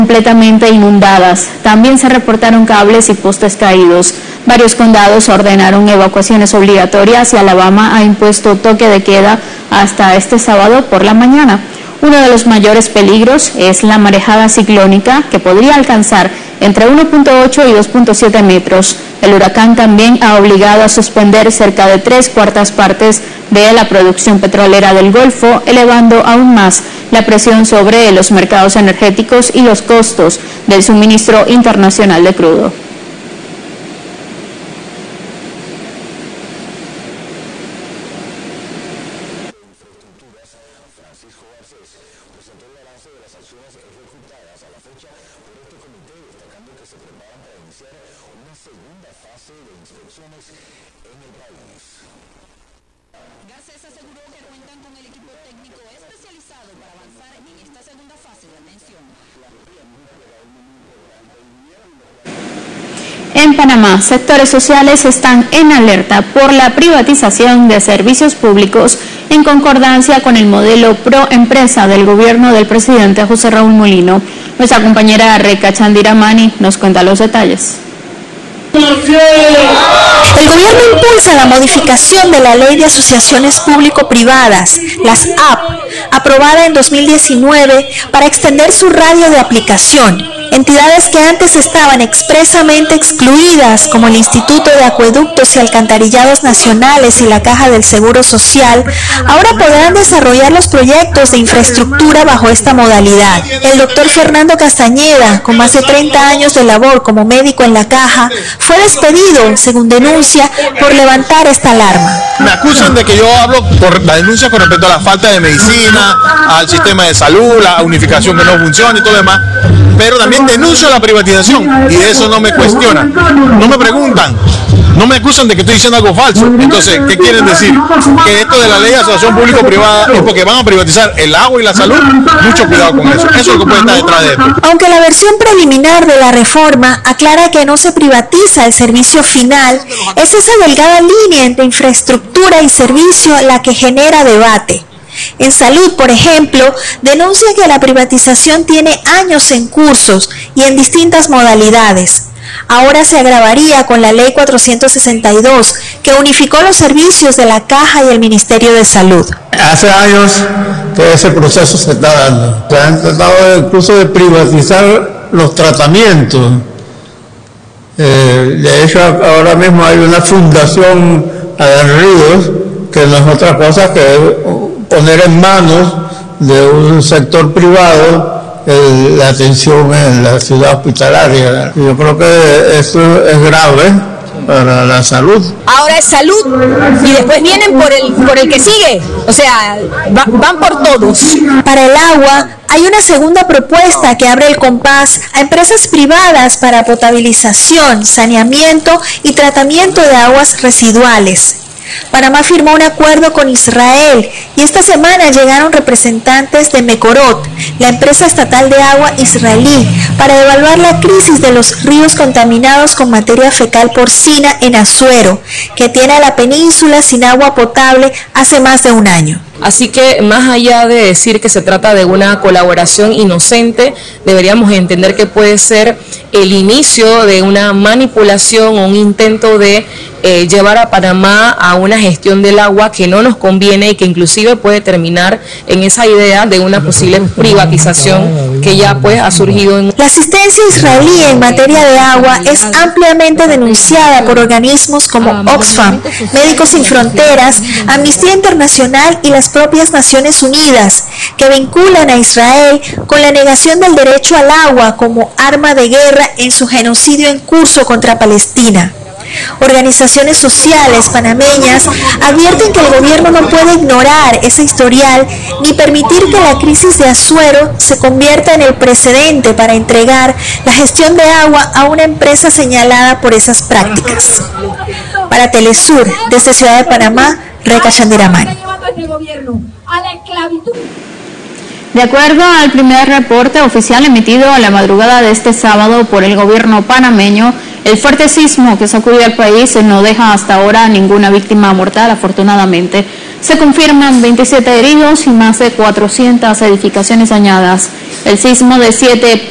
completamente inundadas. También se reportaron cables y postes caídos. Varios condados ordenaron evacuaciones obligatorias y Alabama ha impuesto toque de queda hasta este sábado por la mañana. Uno de los mayores peligros es la marejada ciclónica, que podría alcanzar entre 1.8 y 2.7 metros. El huracán también ha obligado a suspender cerca de 3/4 partes de la producción petrolera del Golfo, elevando aún más la presión sobre los mercados energéticos y los costos del suministro internacional de crudo. Presentó el balance de las acciones ejecutadas a la fecha por este comité, destacando que se preparan para iniciar una segunda fase de inspecciones en el país. Garcés aseguró que cuentan con el equipo técnico especializado para avanzar en esta segunda fase de atención. En Panamá, sectores sociales están en alerta por la privatización de servicios públicos en concordancia con el modelo pro empresa del gobierno del presidente José Raúl Mulino. Nuestra compañera Reca Chandiramani nos cuenta los detalles. El gobierno impulsa la modificación de la Ley de Asociaciones Público-Privadas, las AP, aprobada en 2019 para extender su radio de aplicación. Entidades que antes estaban expresamente excluidas, como el Instituto de Acueductos y Alcantarillados Nacionales y la Caja del Seguro Social, ahora podrán desarrollar los proyectos de infraestructura bajo esta modalidad. El doctor Fernando Castañeda, con más de 30 años de labor como médico en la Caja, fue despedido, según denuncia, por levantar esta alarma. Me acusan de que yo hablo por la denuncia con respecto a la falta de medicina, al sistema de salud, la unificación que no funciona y todo lo demás, pero también denuncio la privatización y eso no me cuestiona, no me preguntan, no me acusan de que estoy diciendo algo falso. Entonces, ¿qué quieren decir? Que esto de la ley de asociación público-privada es porque van a privatizar el agua y la salud. Mucho cuidado con eso, eso es lo que puede estar detrás de esto. Aunque la versión preliminar de la reforma aclara que no se privatiza el servicio final, es esa delgada línea entre infraestructura y servicio la que genera debate. En salud, por ejemplo, denuncia que la privatización tiene años en cursos y en distintas modalidades. Ahora se agravaría con la Ley 462, que unificó los servicios de la Caja y el Ministerio de Salud. Hace años que ese proceso se está dando. Se han tratado incluso de privatizar los tratamientos. De hecho, ahora mismo hay una fundación Adán Ríos, que no es otra cosa que poner en manos de un sector privado la atención en la ciudad hospitalaria. Yo creo que esto es grave para la salud. Ahora es salud y después vienen por el que sigue, o sea, van por todos. Para el agua hay una segunda propuesta que abre el compás a empresas privadas para potabilización, saneamiento y tratamiento de aguas residuales. Panamá firmó un acuerdo con Israel y esta semana llegaron representantes de Mekorot, la empresa estatal de agua israelí, para evaluar la crisis de los ríos contaminados con materia fecal porcina en Azuero, que tiene a la península sin agua potable hace más de un año. Así que más allá de decir que se trata de una colaboración inocente, deberíamos entender que puede ser el inicio de una manipulación o un intento de llevar a Panamá a una gestión del agua que no nos conviene y que inclusive puede terminar en esa idea de una posible privatización que ya pues ha surgido en... La asistencia israelí en materia de agua es ampliamente denunciada por organismos como Oxfam, Médicos Sin Fronteras, Amnistía Internacional y las propias Naciones Unidas, que vinculan a Israel con la negación del derecho al agua como arma de guerra en su genocidio en curso contra Palestina. Organizaciones sociales panameñas advierten que el gobierno no puede ignorar ese historial ni permitir que la crisis de Azuero se convierta en el precedente para entregar la gestión de agua a una empresa señalada por esas prácticas. Para Telesur, desde Ciudad de Panamá, Reca Chandiramani. De acuerdo al primer reporte oficial emitido a la madrugada de este sábado por el gobierno panameño, el fuerte sismo que sacudió al país no deja hasta ahora ninguna víctima mortal, afortunadamente. Se confirman 27 heridos y más de 400 edificaciones dañadas. El sismo de 7